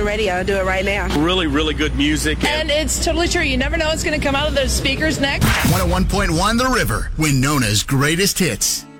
the radio. I'll do it right now. Really, really good music. And it's totally true. You never know what's going to come out of those speakers next. 101.1 The River, Winona's greatest hits.